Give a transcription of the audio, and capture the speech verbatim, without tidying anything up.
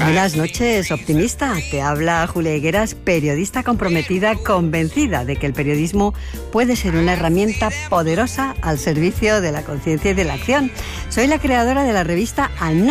Buenas noches, optimista. Te habla Julia Higueras, periodista comprometida, convencida de que el periodismo puede ser una herramienta poderosa al servicio de la conciencia y de la acción. Soy la creadora de la revista Al